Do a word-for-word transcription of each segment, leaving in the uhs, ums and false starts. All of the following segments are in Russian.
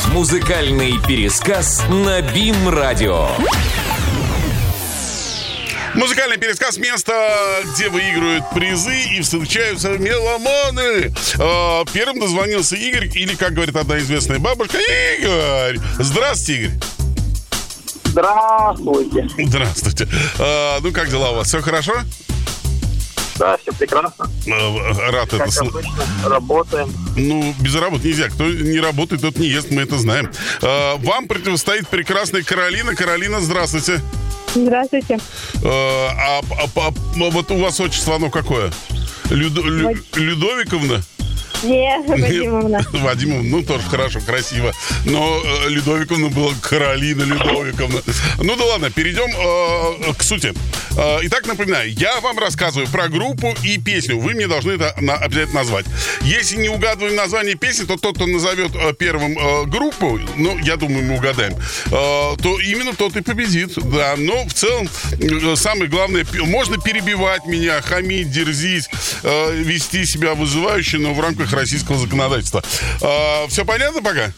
Музыкальный пересказ на БИМ-радио. Музыкальный пересказ — место, где выигрывают призы и встречаются меломаны. Э, первым дозвонился Игорь, или, как говорит одна известная бабушка, Игорь. Здравствуйте, Игорь. Здравствуйте. Здравствуйте. Э, ну, как дела у вас? Все хорошо? Да, все прекрасно. Э, рад как это слышать. обычно, работаем. Ну, без работы нельзя. Кто не работает, тот не ест, мы это знаем. Э, вам противостоит прекрасная Каролина. Каролина, здравствуйте. Здравствуйте. Э, а, а, а вот у вас отчество, оно какое? Люд, Лю, Людовиковна? Нет, Вадимовна. Вадимовна, ну, тоже хорошо, красиво. Но э, Людовиковна была Каролина Людовиковна. Ну да ладно, перейдем э, к сути. Э, итак, напоминаю, я вам рассказываю про группу и песню. Вы мне должны это на, обязательно назвать. Если не угадываем название песни, то тот, кто назовет э, первым э, группу, ну, я думаю, мы угадаем, э, то именно тот и победит. Да, но в целом э, самое главное, можно перебивать меня, хамить, дерзить, э, вести себя вызывающе, но в рамках российского законодательства. А, все понятно пока?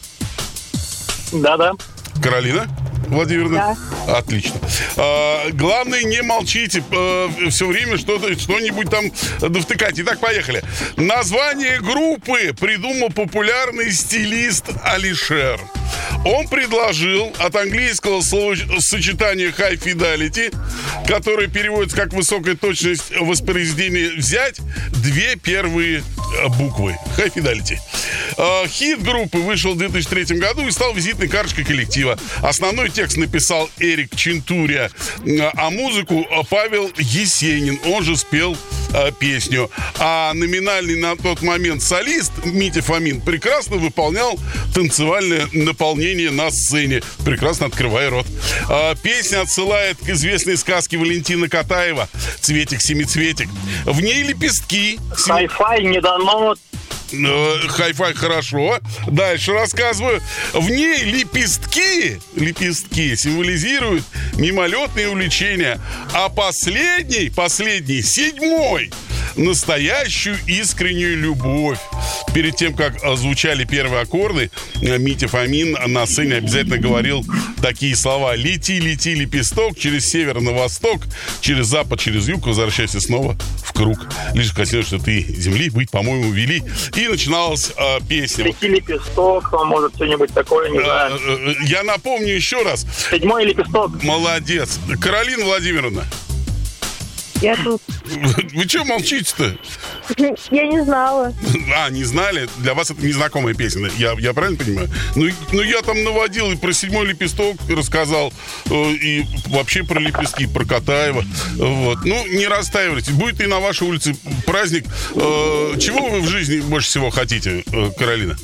Да-да. Каролина Владимировна? Да. Отлично. А, главное, не молчите. А, все время что-то, что-нибудь там довтыкать. Итак, поехали. Название группы придумал популярный стилист Алишер. Он предложил от английского словосочетания high fidelity, которое переводится как высокая точность воспроизведения, взять две первые буквы. High fidelity. Хит группы вышел в две тысячи третьем году и стал визитной карточкой коллектива. Основной текст написал Эрик Чентурия, а музыку Павел Есенин. Он же спел а, песню. А номинальный на тот момент солист Митя Фомин прекрасно выполнял танцевальное наполнение на сцене, прекрасно открывая рот. А, песня отсылает к известной сказке Валентина Катаева «Цветик-семицветик». В ней лепестки... Хай-фай не дано. Хай-фай хорошо. Дальше рассказываю. В ней лепестки, лепестки символизируют мимолетные увлечения, а последний, последний, седьмой, настоящую искреннюю любовь. Перед тем, как звучали первые аккорды, Митя Фомин на сцене обязательно говорил такие слова: «Лети, лети, лепесток, через север на восток, через запад, через юг, возвращайся снова в круг. Лишь хотелось, что ты земли быть, по-моему, вели». И начиналась э, песня. «Лети, лепесток», там, может, что-нибудь такое, не знаю. Э, э, я напомню еще раз. «Седьмой лепесток». Молодец. Каролина Владимировна. Я тут. Вы что молчите-то? Я не знала. А, не знали? Для вас это незнакомая песня. Я, я правильно понимаю? Ну, ну, я там наводил и про седьмой лепесток рассказал, э, и вообще про лепестки, про Катаева. Вот. Ну, не расстраивайтесь. Будет и на вашей улице праздник. Э, чего вы в жизни больше всего хотите, э, Каролина?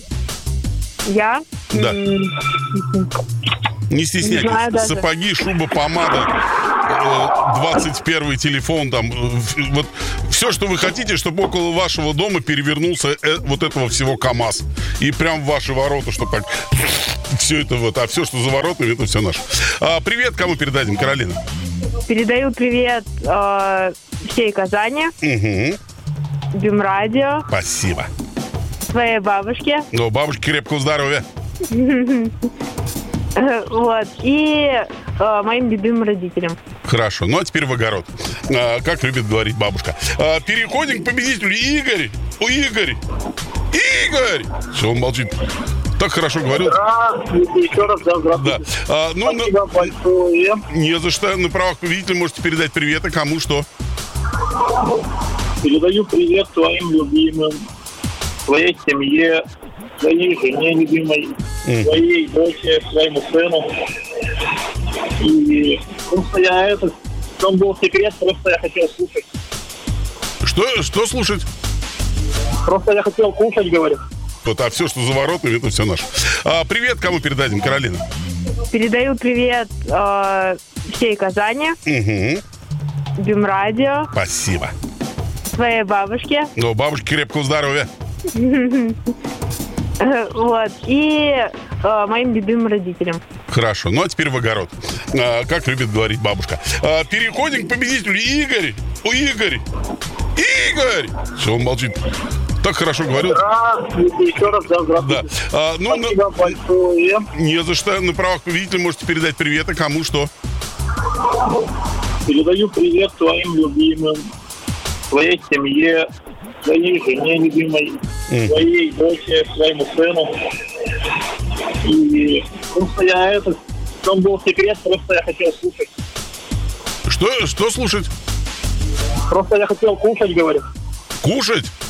Я? Да. Не стесняйтесь. Не знаю даже. Сапоги, шуба, помада, двадцать первый телефон, там, вот все, что вы хотите, чтобы около вашего дома перевернулся вот этого всего КамАЗ. И прям в ваши ворота, чтобы так все это вот, а все, что за воротами, это все наше. А, привет, кому передадим, Каролина? Передаю привет э, всей Казани. Угу. БИМ-радио. Спасибо. Своей бабушке. Ну, бабушке крепкого здоровья. Вот. И э, моим любимым родителям. Хорошо. Ну, а теперь в огород. А, как любит говорить бабушка. А, переходим к победителю. Игорь! О, Игорь! Игорь! Все, он молчит. Так хорошо говорил. Здравствуйте. Еще раз, да, здравствуйте. Да. А, ну, Спасибо на... большое. Не за что. На правах победителя можете передать привет. А кому что? Передаю привет своим любимым, своей семье, своей жене любимой, mm. своей дочери, своему сыну. И просто я это... Там был секрет, просто я хотел слушать. Что? Что слушать? Просто я хотел кушать, говорю. Вот, а все, что за воротами, это все наше. А, привет, кому передадим, Каролина? Передаю привет э, всей Казани. Угу. БИМ-радио. Спасибо. Своей бабушке. Ну, бабушке крепкого здоровья. Вот. И э, моим любимым родителям. Хорошо. Ну, а теперь в огород. А, как любит говорить бабушка. А, переходим к победителю. Игорь! О, Игорь! Игорь! Все, он молчит. Так Так хорошо говорил. Здравствуйте, еще раз, да, здравствуйте. Да. А, ну, Спасибо на... большое. Не за что. На правах победителя можете передать привет, а кому что? Передаю привет своим любимым, своей семье, своей жене любимой, Mm. своей дочери, своему сыну. И просто я это, там был секрет, просто я хотел слушать. Что, что слушать? Просто я хотел кушать, говорю. Кушать?